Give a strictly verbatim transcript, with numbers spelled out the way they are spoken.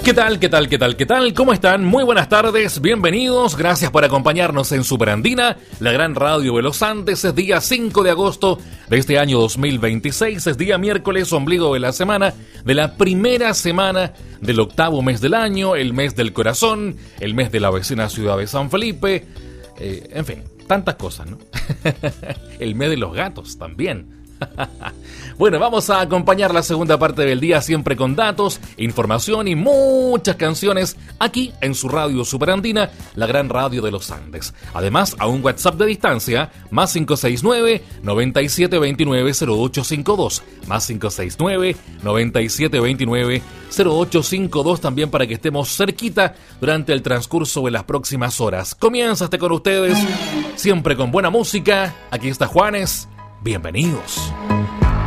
¿Qué tal, qué tal, qué tal, qué tal? ¿Cómo están? Muy buenas tardes, bienvenidos, gracias por acompañarnos en Superandina, la gran radio de los Andes. Es día cinco de agosto de este año dos mil veintiséis, es día miércoles, ombligo de la semana, de la primera semana del octavo mes del año, el mes del corazón, el mes de la vecina ciudad de San Felipe, eh, en fin, tantas cosas, ¿no? El mes de los gatos también. Bueno, vamos a acompañar la segunda parte del día siempre con datos, información y muchas canciones aquí en su radio Superandina, la gran radio de los Andes. Además, a un WhatsApp de distancia, más cinco seis nueve, nueve siete dos nueve, cero ocho cinco dos, más cinco seis nueve, nueve siete dos nueve, cero ocho cinco dos, también para que estemos cerquita durante el transcurso de las próximas horas. Comienza este con ustedes, siempre con buena música. Aquí está Juanes. Bienvenidos.